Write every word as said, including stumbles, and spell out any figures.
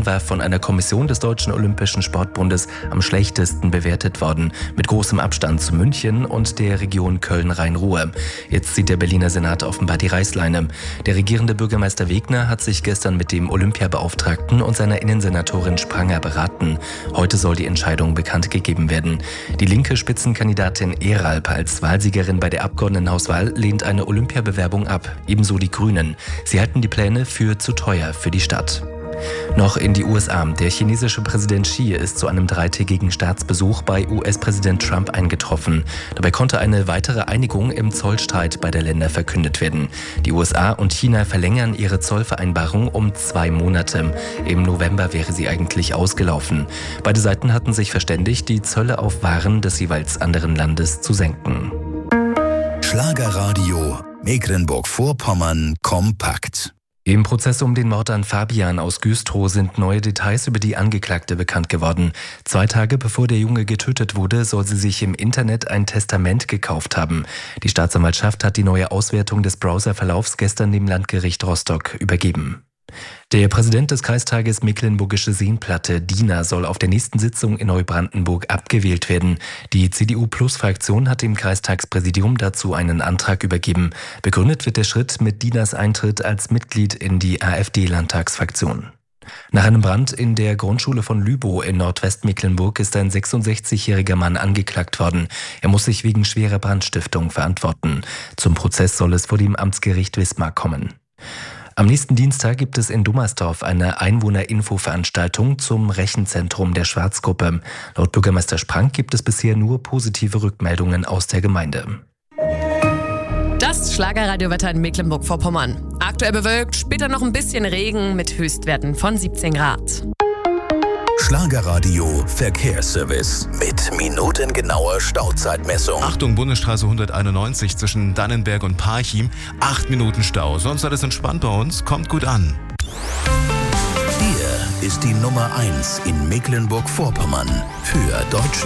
Biathlon war von einer Kommission des Deutschen Olympischen Sportbundes am schlechtesten bewertet worden, mit großem Abstand zu München und der Region Köln-Rhein-Ruhr. Jetzt zieht der Berliner Senat offenbar die Reißleine. Der regierende Bürgermeister Wegner hat sich gestern mit dem Olympiabeauftragten und seiner Innensenatorin Spranger beraten. Heute soll die Entscheidung bekannt gegeben werden. Die linke Spitzenkandidatin Eralp als Wahlsiegerin bei der Abgeordnetenhauswahl lehnt eine Olympiabewerbung ab, ebenso die Grünen. Sie halten die Pläne für zu teuer für die Stadt. Noch in die U S A. Der chinesische Präsident Xi ist zu einem dreitägigen Staatsbesuch bei U S-Präsident Trump eingetroffen. Dabei konnte eine weitere Einigung im Zollstreit beider Länder verkündet werden. Die U S A und China verlängern ihre Zollvereinbarung um zwei Monate. Im November wäre sie eigentlich ausgelaufen. Beide Seiten hatten sich verständigt, die Zölle auf Waren des jeweils anderen Landes zu senken. Schlagerradio Mecklenburg-Vorpommern kompakt. Im Prozess um den Mord an Fabian aus Güstrow sind neue Details über die Angeklagte bekannt geworden. Zwei Tage bevor der Junge getötet wurde, soll sie sich im Internet ein Testament gekauft haben. Die Staatsanwaltschaft hat die neue Auswertung des Browserverlaufs gestern dem Landgericht Rostock übergeben. Der Präsident des Kreistages Mecklenburgische Seenplatte, Diener, soll auf der nächsten Sitzung in Neubrandenburg abgewählt werden. Die C D U-Plus-Fraktion hat dem Kreistagspräsidium dazu einen Antrag übergeben. Begründet wird der Schritt mit Dieners Eintritt als Mitglied in die AfD-Landtagsfraktion. Nach einem Brand in der Grundschule von Lübow in Nordwestmecklenburg ist ein sechsundsechzigjähriger Mann angeklagt worden. Er muss sich wegen schwerer Brandstiftung verantworten. Zum Prozess soll es vor dem Amtsgericht Wismar kommen. Am nächsten Dienstag gibt es in Dummersdorf eine Einwohnerinfo-Veranstaltung zum Rechenzentrum der Schwarzgruppe. Laut Bürgermeister Sprank gibt es bisher nur positive Rückmeldungen aus der Gemeinde. Das Schlagerradiowetter in Mecklenburg-Vorpommern. Aktuell bewölkt, später noch ein bisschen Regen mit Höchstwerten von siebzehn Grad. Schlagerradio Verkehrsservice mit minutengenauer Stauzeitmessung. Achtung, Bundesstraße hunderteinundneunzig zwischen Dannenberg und Parchim. Acht Minuten Stau. Sonst alles entspannt bei uns. Kommt gut an. Hier ist die Nummer eins in Mecklenburg-Vorpommern für Deutschland.